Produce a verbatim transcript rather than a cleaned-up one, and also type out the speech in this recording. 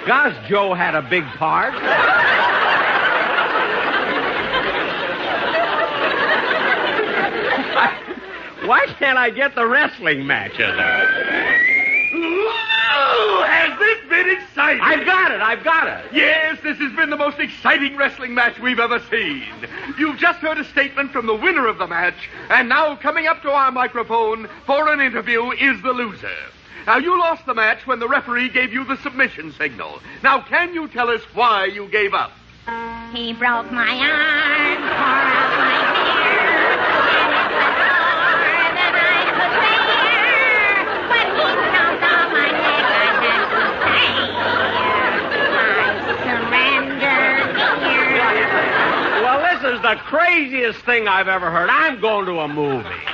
Gosh, Joe had a big part. Why can't I get the wrestling matches? Ooh, has this been exciting? I've got it, I've got it. Yes, this has been the most exciting wrestling match we've ever seen. You've just heard a statement from the winner of the match, and now coming up to our microphone for an interview is the loser. Now, you lost the match when the referee gave you the submission signal. Now, can you tell us why you gave up? He broke my arm, tore out my hair, and it was more than I could bear. When he stomped on my neck, I had to say, I surrender here. Well, this is the craziest thing I've ever heard. I'm going to a movie.